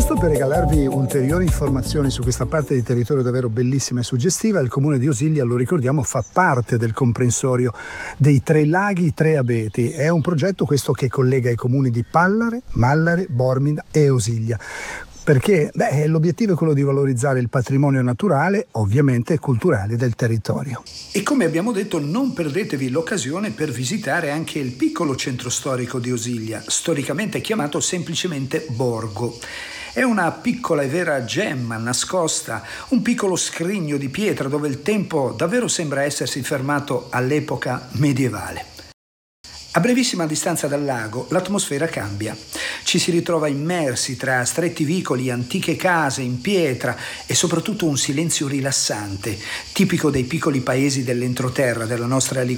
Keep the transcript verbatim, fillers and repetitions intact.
Giusto per regalarvi ulteriori informazioni su questa parte di territorio davvero bellissima e suggestiva, il comune di Osiglia, lo ricordiamo, fa parte del comprensorio dei Tre Laghi Tre Abeti. È un progetto questo che collega i comuni di Pallare, Mallare, Bormida e Osiglia. Perché beh, l'obiettivo è quello di valorizzare il patrimonio naturale, ovviamente culturale del territorio. E come abbiamo detto, non perdetevi l'occasione per visitare anche il piccolo centro storico di Osiglia, storicamente chiamato semplicemente Borgo. È una piccola e vera gemma nascosta, un piccolo scrigno di pietra dove il tempo davvero sembra essersi fermato all'epoca medievale. A brevissima distanza dal lago l'atmosfera cambia. Ci si ritrova immersi tra stretti vicoli, antiche case in pietra e soprattutto un silenzio rilassante, tipico dei piccoli paesi dell'entroterra della nostra